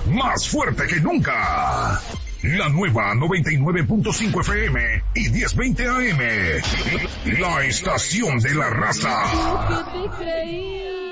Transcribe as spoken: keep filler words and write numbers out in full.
más fuerte que nunca. La nueva noventa y nueve punto cinco F M y diez veinte A M. La estación de la raza.